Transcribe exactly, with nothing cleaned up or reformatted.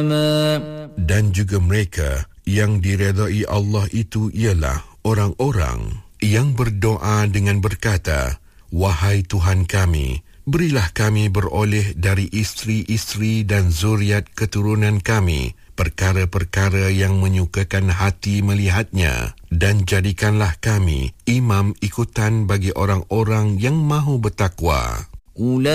Dan juga mereka yang diredai Allah itu ialah orang-orang yang berdoa dengan berkata, Wahai Tuhan kami, berilah kami beroleh dari isteri-isteri dan zuriat keturunan kami perkara-perkara yang menyukakan hati melihatnya, dan jadikanlah kami imam ikutan bagi orang-orang yang mahu bertakwa.